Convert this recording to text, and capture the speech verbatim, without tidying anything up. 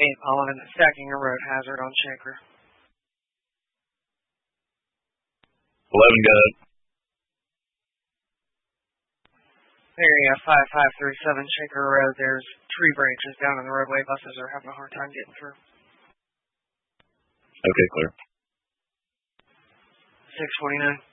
eight eleven, stacking a road hazard on Shaker. eleven, got it. Area five five three seven, Shaker Road. There's tree branches down in the roadway. Buses are having a hard time getting through. Okay, clear. six twenty-nine.